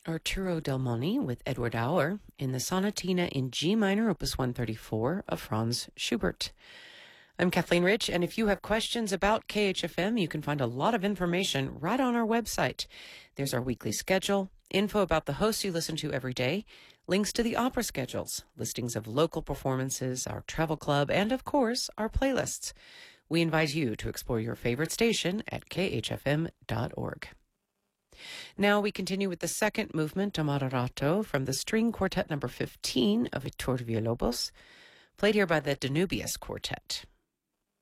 Arturo Del Moni with Edward Auer in the Sonatina in G minor, opus 134 of Franz Schubert. I'm Kathleen Rich, and if you have questions about KHFM, you can find a lot of information right on our website. There's our weekly schedule, info about the hosts you listen to every day, links to the opera schedules, listings of local performances, our travel club, and of course, our playlists. We invite you to explore your favorite station at khfm.org. Now we continue with the second movement, Amorato, from the string quartet number 15 of Ettore Villalobos, played here by the Danubius Quartet.